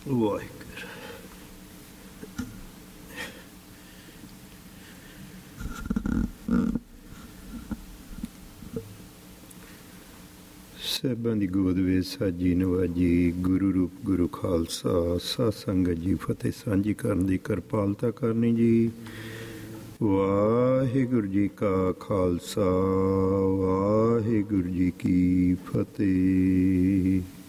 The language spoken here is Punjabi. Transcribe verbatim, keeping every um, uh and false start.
ਵਾਹਿਗੁਰੂ। ਸਾਹਿਬਾਂ ਦੀ ਗੋਦ ਵਿੱਚ ਸਾਜੀ ਨਵਾਜੀ, ਗੁਰੂ ਰੂਪ ਗੁਰੂ ਖਾਲਸਾ, ਸਾਧ ਸੰਗਤ ਜੀ, ਫਤਿਹ ਸਾਂਝੀ ਕਰਨ ਦੀ ਕਿਰਪਾਲਤਾ ਕਰਨੀ ਜੀ। ਵਾਹਿਗੁਰੂ ਜੀ ਕਾ ਖਾਲਸਾ, ਵਾਹਿਗੁਰੂ ਜੀ ਕੀ ਫਤਿਹ।